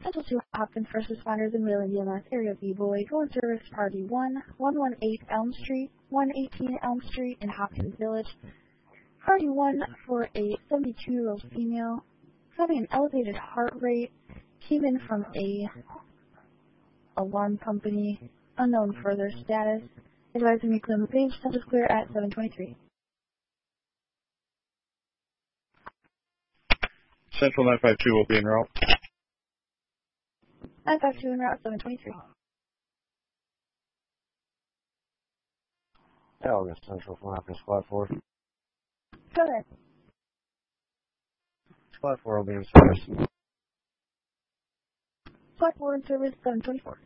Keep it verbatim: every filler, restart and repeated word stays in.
Central to Hopkins First Responders in Wayland, D M S area of E-Boy. Go in service Party one, one one eight Elm Street, one eighteen Elm Street in Hopkins Village. Party one for a seventy-two-year-old female having an elevated heart rate, came in from a alarm company, unknown further status. Advising me clear the page, Central Clear at seven twenty-three. Central nine five two will be en route. nine five two en route, seven twenty-three. August Central from Hopkins Squad four. Go ahead. Squad four will be in service. Squad four in service, seven twenty-four.